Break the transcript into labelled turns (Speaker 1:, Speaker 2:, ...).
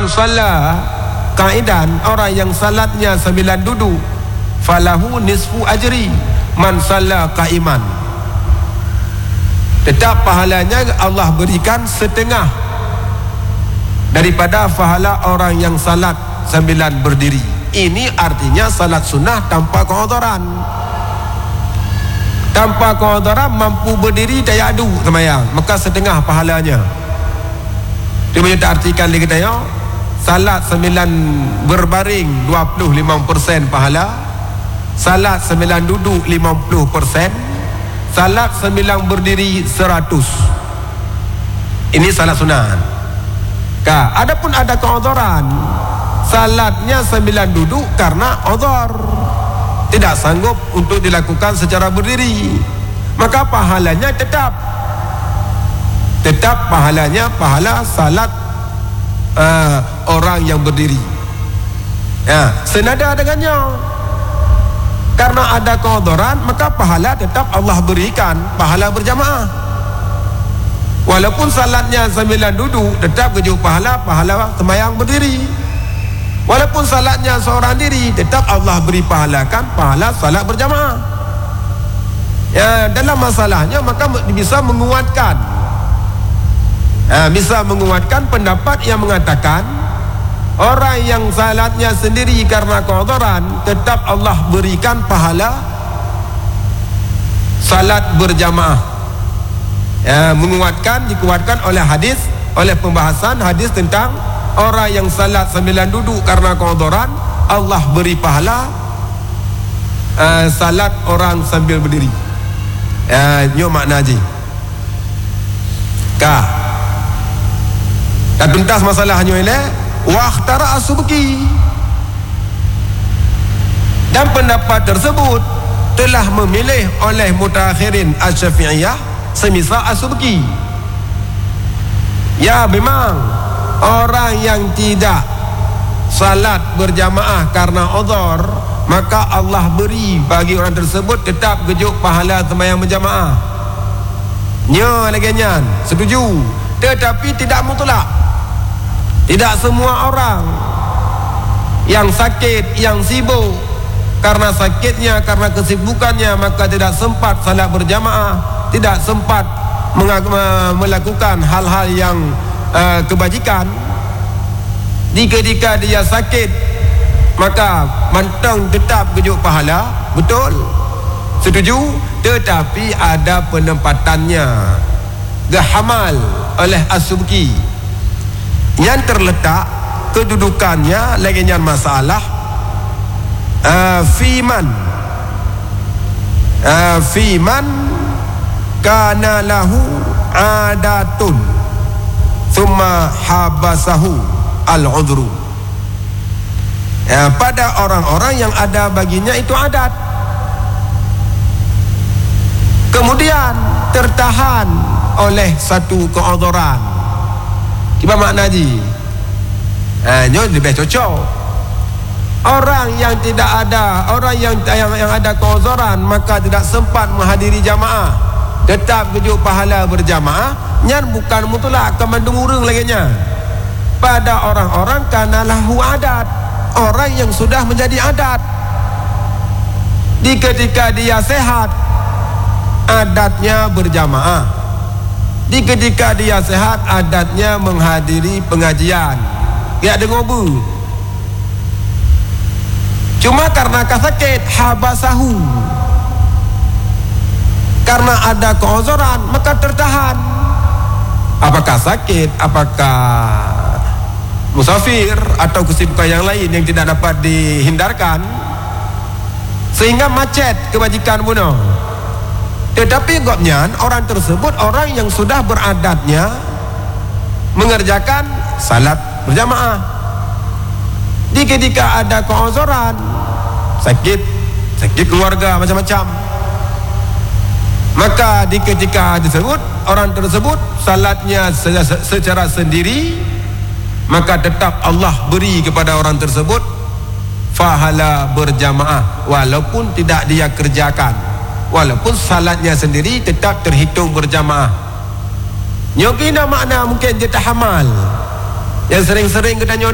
Speaker 1: man shalla qaidan, orang yang salatnya 9 duduk, falahu nisfu ajri man shalla qaiman, tetap pahalanya Allah berikan setengah daripada pahala orang yang salat 9 berdiri. Ini artinya salat sunnah tanpa keudhuran. Tanpa keudhuran mampu berdiri tayadu semayang, maka setengah pahalanya. Dia punya tak artikan dia kata ya, salat 9 berbaring 25% pahala, salat 9 duduk 50%, salat 9 berdiri 100. Ini salat sunat. Adapun ada keudhuran, salatnya 9 duduk karena udhur, tidak sanggup untuk dilakukan secara berdiri, maka pahalanya tetap pahalanya pahala salat orang yang berdiri. Senada dengannya, karena ada keudhuran maka pahala tetap Allah berikan, pahala berjamaah. Walaupun salatnya 9 duduk, tetap kejuk pahala sembahyang berdiri. Walaupun salatnya seorang diri, tetap Allah beri pahalakan pahala salat berjamaah. Dalam masalahnya maka bisa menguatkan pendapat yang mengatakan orang yang salatnya sendiri karena keudhuran, tetap Allah berikan pahala salat berjamaah. Dikuatkan oleh hadis, oleh pembahasan hadis tentang orang yang salat 9 duduk karena keudhuran, Allah beri pahala salat orang sambil berdiri. Nyo makna je. Dah tuntas masalahnya ini. Wakhtara as-Subki, dan pendapat tersebut telah memilih oleh mutakhirin asy-Syafi'iyah semisal as-Subki. Ya, memang orang yang tidak salat berjamaah karena udhur, maka Allah beri bagi orang tersebut tetap gejuk pahala sembahyang berjamaah. Nya lagi nyan, setuju, tetapi tidak mutlak. Tidak semua orang yang sakit, yang sibuk, karena sakitnya, karena kesibukannya, maka tidak sempat salat berjamaah, tidak sempat melakukan hal-hal yang kebajikan. Ketika dia sakit, maka mantang tetap gejuk pahala. Betul, setuju, tetapi ada penempatannya, gahamal oleh as-Subki, yang terletak kedudukannya lagi yang masalah fiman kana lahu adatun thumma habasahu al-udhru, pada orang-orang yang ada baginya itu adat, kemudian tertahan oleh satu keudhuran. Apa makna ji? Nyo lebih cocok. Orang yang tidak ada, orang yang ada keudhuran, maka tidak sempat menghadiri jamaah, tetap gejuk pahala berjamaah. Nyan bukan mutlak kemandung urang lagi nya. Pada orang-orang kana lahu adat, orang yang sudah menjadi adat. Ketika dia sehat, adatnya berjamaah. Ketika dia sehat, adatnya menghadiri pengajian, dia ada ngobu. Cuma karena sakit, habasahu, karena ada keudhuran, maka tertahan. Apakah sakit, apakah musafir, atau kesibukan yang lain yang tidak dapat dihindarkan, sehingga macet kebajikan bunuh. Tetapi gopnya orang tersebut orang yang sudah beradatnya mengerjakan salat berjamaah. Ketika ada keudhuran, sakit keluarga macam-macam, maka ketika disebut orang tersebut salatnya secara sendiri, maka tetap Allah beri kepada orang tersebut pahala berjamaah walaupun tidak dia kerjakan. Walaupun salatnya sendiri tetap terhitung berjamaah. Nyokina makna mungkin dia tahamal, yang sering-sering kita